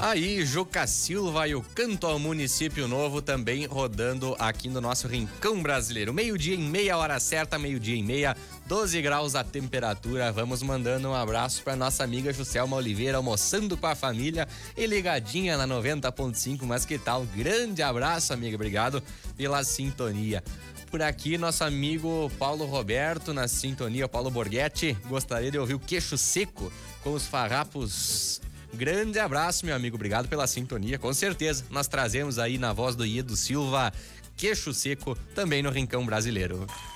Aí, Juca Silva e o Canto ao Município Novo também rodando aqui no nosso Rincão Brasileiro. Meio-dia em meia, hora certa, meio-dia em meia, 12 graus a temperatura. Vamos mandando um abraço para nossa amiga Juscelma Oliveira, almoçando com a família e ligadinha na 90.5. Mas que tal? Grande abraço, amiga. Obrigado pela sintonia. Por aqui, nosso amigo Paulo Roberto na sintonia, Paulo Borghetti. Gostaria de ouvir o Queixo Seco com os farrapos. Grande abraço, meu amigo. Obrigado pela sintonia. Com certeza, nós trazemos aí na voz do Iedo Silva, Queixo Seco, também no Rincão Brasileiro.